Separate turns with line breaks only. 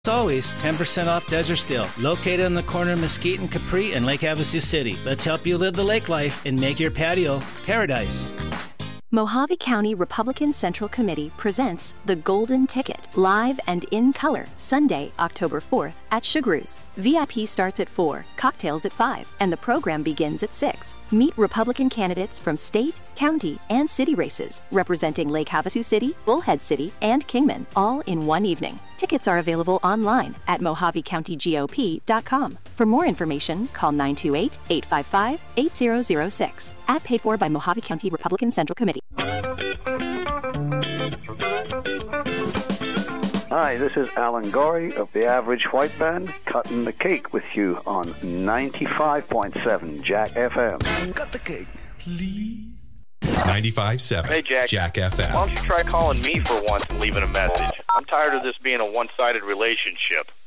As always, 10% off Desert Steel, located on the corner of Mesquite and Capri in Lake Havasu City. Let's help you live the lake life and make your patio paradise.
Mojave County Republican Central Committee presents The Golden Ticket, live and in color, Sunday, October 4th at Sugaroos. VIP starts at 4, cocktails at 5, and the program begins at 6. Meet Republican candidates from state, county, and city races, representing Lake Havasu City, Bullhead City, and Kingman, all in one evening. Tickets are available online at MojaveCountyGOP.com. For more information, call 928-855-8006. Ad paid for by Mojave County Republican Central Committee.
Hi, this is Alan Gorey of the Average White Band, cutting the cake with you on 95.7 Jack FM.
Cut the cake, please.
95.7
Hey,
Jack FM.
Why don't you try calling me for once and leaving a message? I'm tired of this being a one-sided relationship.